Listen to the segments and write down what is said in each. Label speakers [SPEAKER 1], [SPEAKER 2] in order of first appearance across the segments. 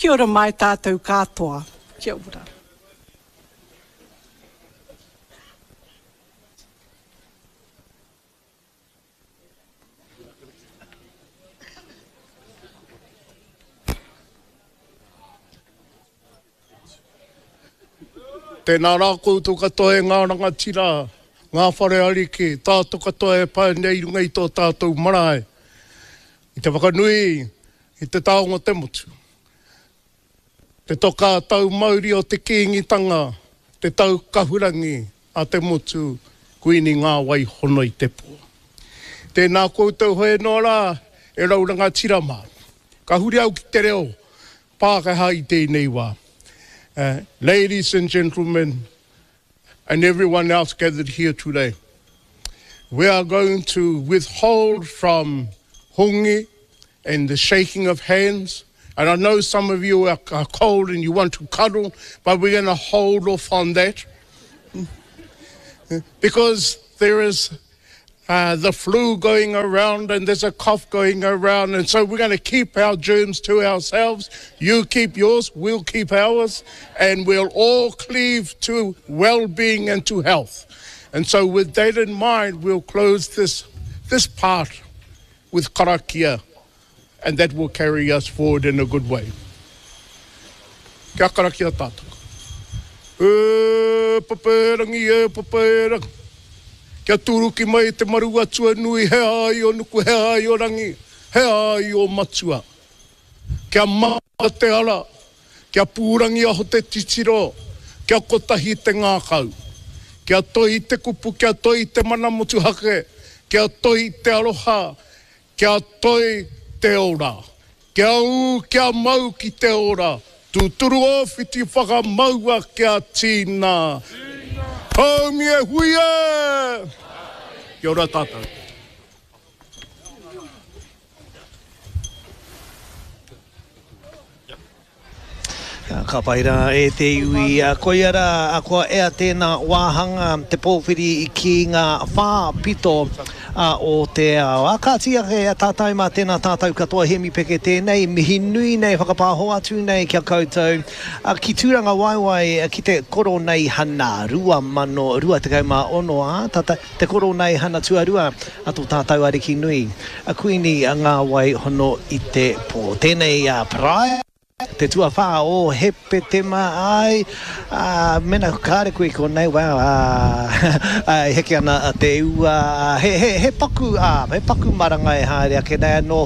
[SPEAKER 1] Kia ora mai tātou katoa. Kia ora.
[SPEAKER 2] Tēnā rā koutou katoa e ngā rangatira, ngā whare ariki, tātou katoa e pai nei runga i tō tātou marae. I te whakanui, i te taonga te motu. Te toka tau mauri o te kīngitanga, te tau kahurangi a te motu, kuini ngā wai hono i te pō. Tēnā koutou hoe no rā, e rau rangatira mā. Ka huri au ki te reo, Pākehā i tēnei wā. Ladies and gentlemen, and everyone else gathered here today, we are going to withhold from hongi and the shaking of hands. And I know some of you are cold and you want to cuddle, but we're going to hold off on that. Because there is the flu going around and there's a cough going around, and so we're going to keep our germs to ourselves. You keep yours, we'll keep ours, and we'll all cleave to well-being and to health. And so with that in mind, we'll close this part with karakia, and that will carry us forward in a good way. Kia karakia tātou. Paperangi, paperangi. Kia turuki mai te maru atua nui, he ai o nuku, he ai o rangi, he ai o matua. Kia maa te ara, kia pūrangi aho te titiro, kia kotahi te ngākau. Kia toi te kupu, kia toi te mana motu hake, kia toi te aroha, kia toi te ora. Kia kia mau ki te ora, tu turu o whiti whakamaua kia tīna. Haumi e huia! Kia ora tātou.
[SPEAKER 3] Ka paira e te iwi a koiara a koa ea tēnā wāhanga te pōwhiri i ki ngā whāpito o te ao. A kātia ke a tātai mā tēnā tātou katoa he mi peke tēnei, mihi nui nei whakapāho atu nei kia koutou. Ki tūranga waiwai ki te koro nei hana rua te kaumā ono tata, te koro nei hana tuarua a tō tātou ariki nui. A kuini a ngā wai hono i te pō. Tēnei prae. Te tua wha o hepe te mai mena kāre koe ko nei wow heke ana te ua he paku maranga e haere ke nei anō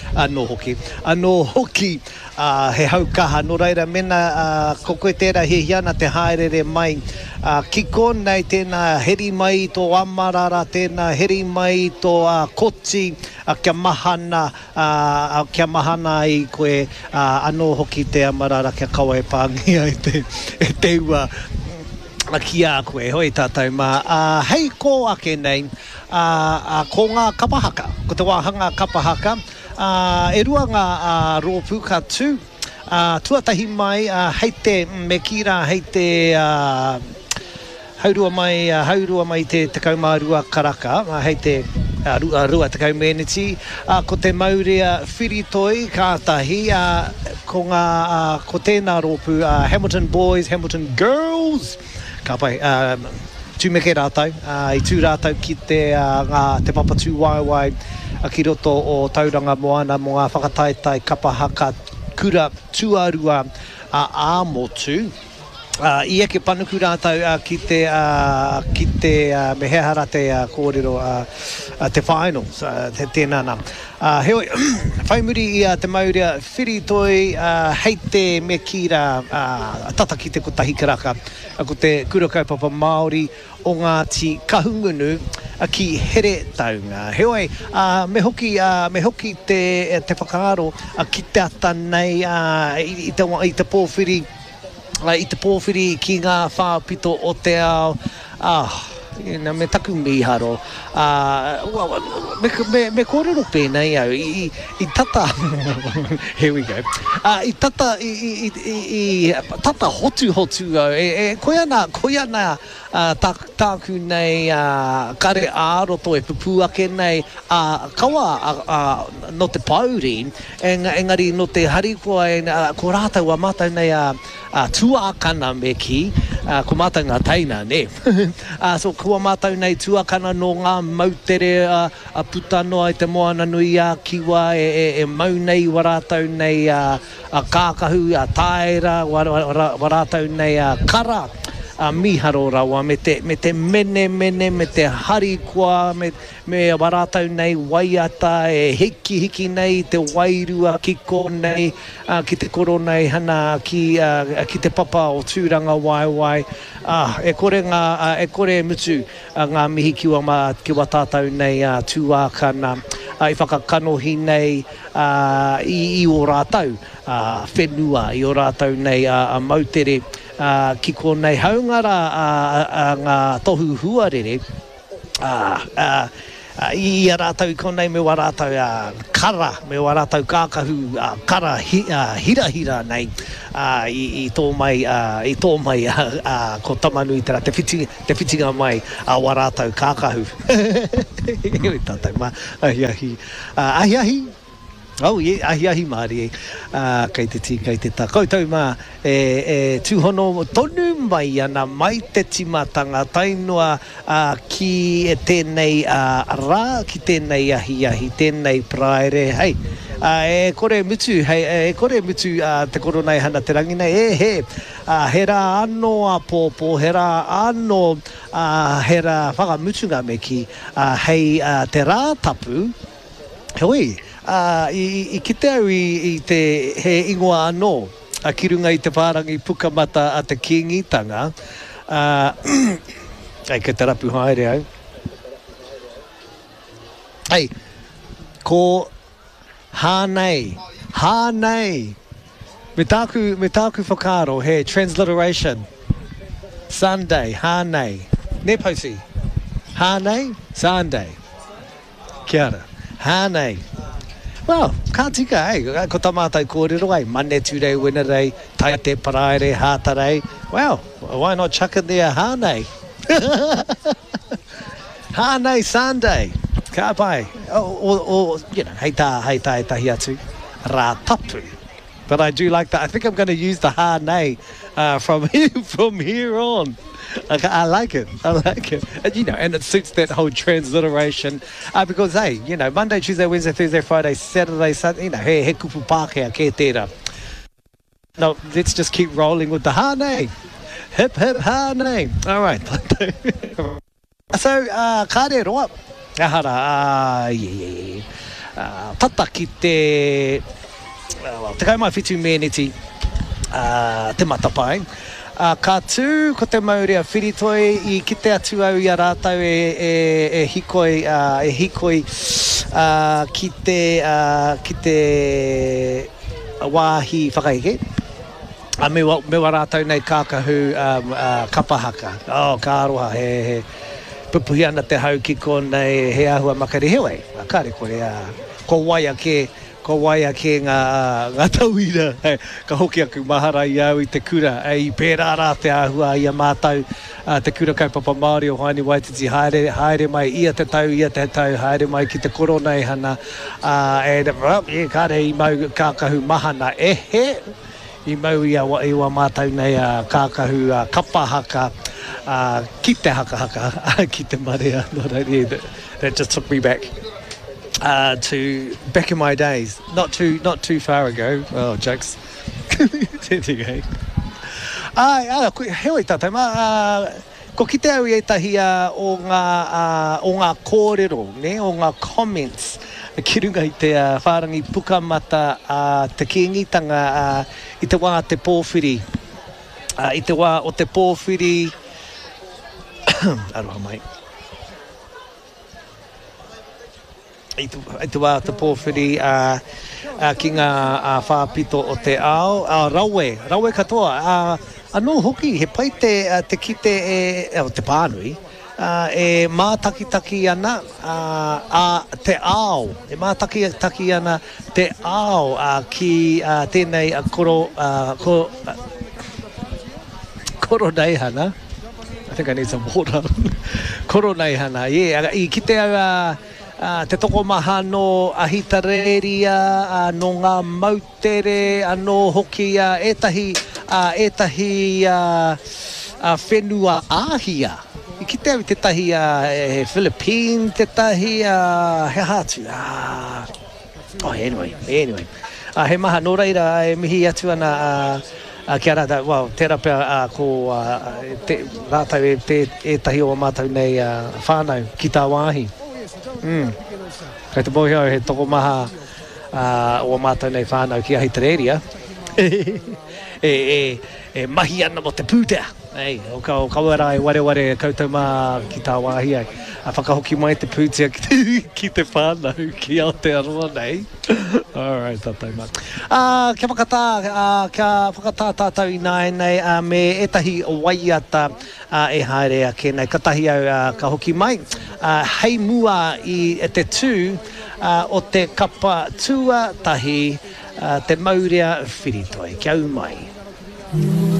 [SPEAKER 3] hoki he haukaha no reira mena ko koe tērā he hiana te haerere mai ki konei tēnā heri mai tō amarara tēnā heri mai tō koti kia mahana i koe anō hoki te amarara kia kawa e pāngia e te ua ki a koe hoi tātou mā hei ko ake nei ko ngā kapahaka ko te wāhanga kapahaka e rua ngā rōpū ka tū tuatahi mai hei te mekira hei te haurua mai te kaumārua karaka hei te rua te kaumeneti ko te maurea whiritoi kātahi ko tēnā rōpū Hamilton Boys, Hamilton Girls ka pai tūmeke rātau i tū rātau ki te papatū waiwai ki roto o tauranga moana mo ngā whakataetai kapahaka kura tuarua āmotu I eke panuku rātau ki te mehehara te kōrero te finals tēnā nā. Heoi, whaimuri I te maurea whiritoi hei te me kira tata ki te kotahi karaka ko te kura kaupapa Māori o Ngāti Kahungunu ki here taunga. Heoi, me hoki te whakaaro ki te ata nei I te pōwhiri I te pōwhiri ki ngā whāpito o te ao me taku miharo. Me kōrero pēnei au, I tata, here we go, I tata, I tata hotu au, koe ana tāku nei kare āroto e pupuake nei, kawa no te pauri, engari no te harikoa, ko rātau a mātau nei tuākana me ki, ko mātau ngā teina, ne? So kua mātau nei tuākana no ngā mautere a putanoa I te moana nui a kiwa, e mau nei warātau nei a kākahu, a taera, warātau nei a kara, miharo rawa, me te mene, me te harikoa, me warātau nei waiata, e hiki nei, te wairua kiko nei, ki te koro nei hana, ki te papa o tūranga waiwai, e kore mutu ngā mihi kiwa tātou nei tuākana, I whakakanohi nei I o rātau, whenua I o rātau nei mautere, ki konei haungara ngā tohu huarere, I rātau konei me warātau kara, me warātau kākahu, kara hira nei, I tō mai ko tamanui tera, te whitinga mai warātau kākahu. Hewe tātou mā, ahiahi. Oh, yeah, ahiahi Māori, kei te tī, kei te tā. Koutou mā, tūhono tonu mai ana mai te timatanga tainua ki tēnei rā, ki tēnei ahiahi, tēnei praere, hei. E kore mutu, hei, te koro nei hana te rangi nei, he rā anō a pōpō, he rā anō, he rā whakamutunga me ki, hei te rā tapu, hei, I kite au I te he ingoa anō, ki runga I te whārangi pukamata a te kingitanga, ei, ke te rapu haere au. Ei, ko hānei, me tāku whakaro, he transliteration, Sunday, hānei, ne pausi, hānei, Sunday, kia ora, hānei. Well, can't tika, eh? Ko tamātai kōrero, eh? Mane ture, Wednesday, tai te paraere, hātarei. Well, why not chuck in there hānei? Hānei Sunday. Ka pai. Or, you know, hei tā e tahi atu. Rā tapu. But I do like that. I think I'm going to use the hānei from here on. I like it. And, you know, and it suits that whole transliteration. Because, hey, you know, Monday, Tuesday, Wednesday, Thursday, Friday, Saturday, Sunday, you know, he kupu Pākehā ke tērā. No, let's just keep rolling with the hānei. Hip, hānei. All right. So, kāre roa. Ahara, yeah. Tata ki te... te kaumai whitu mēneti te matapai. Ka tū ko te maurea whiritoi I kite atu au I a rātau e hikoi ki te wāhi whakaike. Me wa rātau nei kākahu kapahaka. Ka aroha he pupuhi ana te hau ki konei he ahua makari hewe. Kāre kore ko waia ke ngā tauira, ka hoki aku mahara I au I te kura, I pērā rā te ahua I a mātau, te kura kaupapa Māori o Haini Waititi, haere mai ia te tau, haere mai ki te korona I hana, kāre I mau kākahu mahana, I mau I wa mātau nei kākahu kapahaka, ki te haka, ki te marea, that just took me back. To back in my days, not too far ago. Oh, jokes. There you go. Heoi tātou mā, ko ki te au I tahi o ngā kōrero, ne, o ngā comments, ki runga I te whārangi pukamata te kingitanga I te wā te pōwhiri, I te wā o te pōwhiri, aroha mai. I te wā te pōwhiri ki ngā whāpito o te ao, rawe katoa. Anō hoki, he pai te kite o te pānui, e mātakitaki ana te ao. E mātakitaki ana te ao ki tēnei koro nei hana. I think I need some water. Koro nei hana, yeah. I ki te te toko maha no ahitareria, no ngā mautere, no hoki etahi whenua āhia. I ki te au te tahi Philippine, te tahi he hātu. Oh, anyway. He maha no reira e mihi atu ana kia rata, well, tērā pia ko rātau e tahi o mātau nei whānau ki tā wāhi. Kei te mohi au he toko maha o mātau nei whānau ki ahitareria. E mahi ana mo te pūtea. Ei, o kawara e ware koutou mā ki tā wāhi ai. A whakahoki mai te pūtea ki te whānau ki Aotearoa nei. Alright, tātou mā. Kia whakatā tātou i nei me etahi waiata e haere ke nei katahi au ka hoki mai. Hei mua i te tū o te kapa tua tahi te maurea whiritoi. Kia au mai.